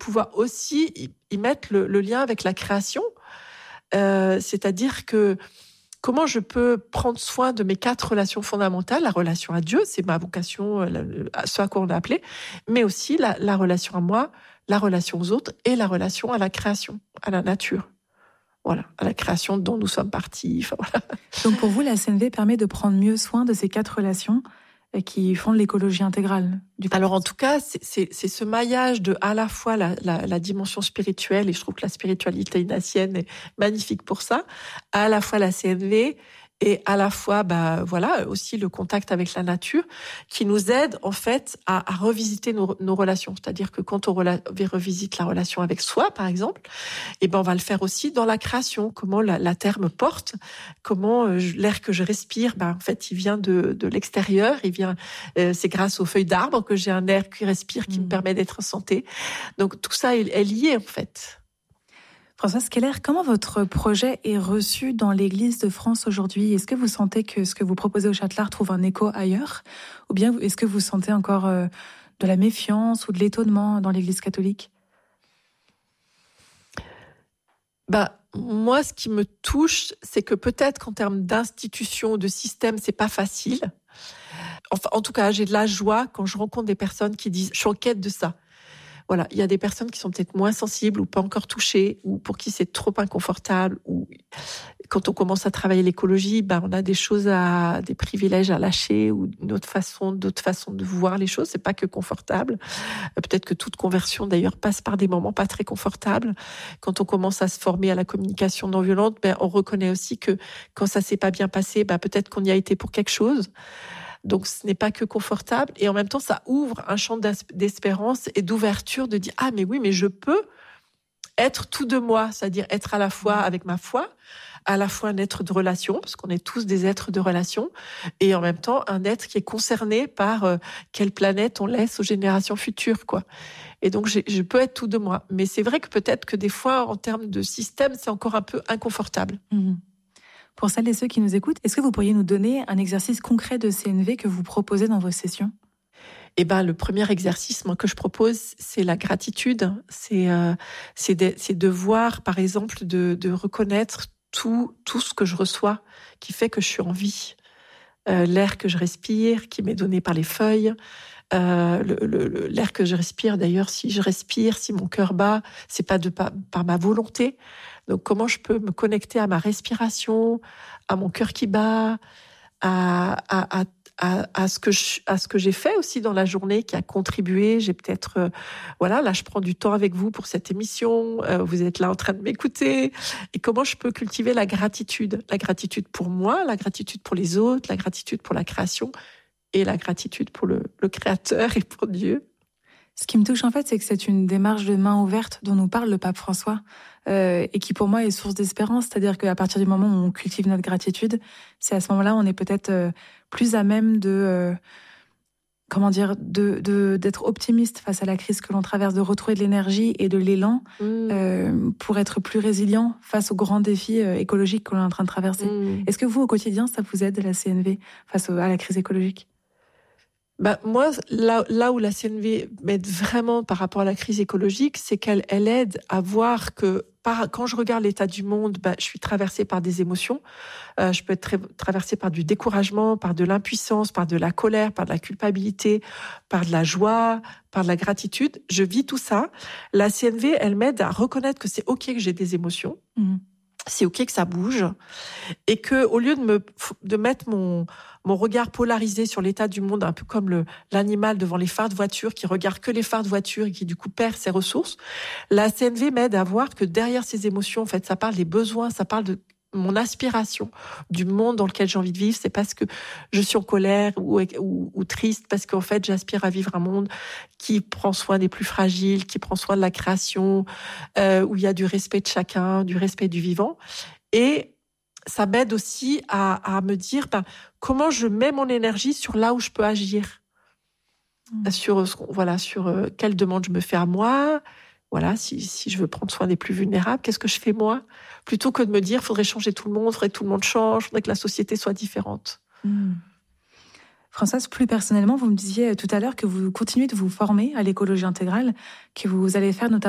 pouvoir aussi y mettre le lien avec la création. C'est-à-dire que comment je peux prendre soin de mes 4 relations fondamentales, la relation à Dieu, c'est ma vocation, ce à quoi on a appelé, mais aussi la relation à moi, la relation aux autres et la relation à la création, à la nature. Voilà, à la création dont nous sommes partis. Enfin, voilà. Donc pour vous, la CNV permet de prendre mieux soin de ces 4 relations qui font l'écologie intégrale. Alors en tout cas, c'est ce maillage de à la fois la dimension spirituelle, et je trouve que la spiritualité ignatienne est magnifique pour ça, à la fois la CNV et à la fois aussi le contact avec la nature qui nous aide en fait à revisiter nos relations. C'est-à-dire que quand on revisite la relation avec soi, par exemple, on va le faire aussi dans la création. Comment la terre me porte, comment l'air que je respire, en fait, il vient de l'extérieur. C'est grâce aux feuilles d'arbres que j'ai un air qui respire, qui me permet d'être en santé. Donc tout ça est lié en fait. Françoise Keller, comment votre projet est reçu dans l'Église de France aujourd'hui ? Est-ce que vous sentez que ce que vous proposez au Châtelard trouve un écho ailleurs ? Ou bien est-ce que vous sentez encore de la méfiance ou de l'étonnement dans l'Église catholique ? Moi, ce qui me touche, c'est que peut-être qu'en termes d'institution, de système, c'est pas facile. Enfin, en tout cas, j'ai de la joie quand je rencontre des personnes qui disent « je suis en quête de ça ». Voilà, il y a des personnes qui sont peut-être moins sensibles ou pas encore touchées, ou pour qui c'est trop inconfortable, ou quand on commence à travailler l'écologie, on a des privilèges à lâcher, ou d'autres façons de voir les choses. C'est pas que confortable. Peut-être que toute conversion, d'ailleurs, passe par des moments pas très confortables. Quand on commence à se former à la communication non violente, on reconnaît aussi que quand ça s'est pas bien passé, peut-être qu'on y a été pour quelque chose. Donc, ce n'est pas que confortable. Et en même temps, ça ouvre un champ d'espérance et d'ouverture de dire « Ah, mais oui, mais je peux être tout de moi », c'est-à-dire être à la fois avec ma foi, à la fois un être de relation, parce qu'on est tous des êtres de relation, et en même temps, un être qui est concerné par quelle planète on laisse aux générations futures, quoi. Et donc, je peux être tout de moi. Mais c'est vrai que peut-être que des fois, en termes de système, c'est encore un peu inconfortable. Pour celles et ceux qui nous écoutent, est-ce que vous pourriez nous donner un exercice concret de CNV que vous proposez dans vos sessions ? Le premier exercice que je propose, c'est la gratitude. C'est de voir, par exemple, de reconnaître tout ce que je reçois, qui fait que je suis en vie. L'air que je respire, qui m'est donné par les feuilles. L'air que je respire, d'ailleurs, si je respire, si mon cœur bat, c'est pas par ma volonté. Donc, comment je peux me connecter à ma respiration, à mon cœur qui bat, à ce que j'ai fait aussi dans la journée qui a contribué. J'ai peut-être, là, je prends du temps avec vous pour cette émission. Vous êtes là en train de m'écouter. Et comment je peux cultiver la gratitude pour moi, la gratitude pour les autres, la gratitude pour la création et la gratitude pour le Créateur et pour Dieu. Ce qui me touche en fait, c'est que c'est une démarche de main ouverte dont nous parle le pape François et qui pour moi est source d'espérance. C'est-à-dire qu'à partir du moment où on cultive notre gratitude, c'est à ce moment-là on est peut-être plus à même d'être optimiste face à la crise que l'on traverse, de retrouver de l'énergie et de l'élan pour être plus résilient face aux grands défis écologiques que l'on est en train de traverser. Est-ce que vous, au quotidien, ça vous aide, la CNV, face à la crise écologique ? Moi, là où la CNV m'aide vraiment par rapport à la crise écologique, c'est qu'elle aide à voir que quand je regarde l'état du monde, je suis traversée par des émotions. Je peux être traversée par du découragement, par de l'impuissance, par de la colère, par de la culpabilité, par de la joie, par de la gratitude. Je vis tout ça. La CNV, elle m'aide à reconnaître que c'est OK que j'ai des émotions. C'est OK que ça bouge. Et que, au lieu de mettre mon regard polarisé sur l'état du monde, un peu comme l'animal devant les phares de voiture qui regarde que les phares de voiture et qui du coup perd ses ressources, la CNV m'aide à voir que derrière ces émotions, en fait, ça parle des besoins, ça parle de mon aspiration du monde dans lequel j'ai envie de vivre. C'est parce que je suis en colère ou triste, parce qu'en fait, j'aspire à vivre un monde qui prend soin des plus fragiles, qui prend soin de la création, où il y a du respect de chacun, du respect du vivant. Et ça m'aide aussi à me dire comment je mets mon énergie sur là où je peux agir. Sur quelle demande je me fais à moi. Voilà, si je veux prendre soin des plus vulnérables, qu'est-ce que je fais moi ? Plutôt que de me dire, faudrait changer tout le monde, faudrait que tout le monde change, faudrait que la société soit différente. Françoise, plus personnellement, vous me disiez tout à l'heure que vous continuez de vous former à l'écologie intégrale, que vous allez faire notamment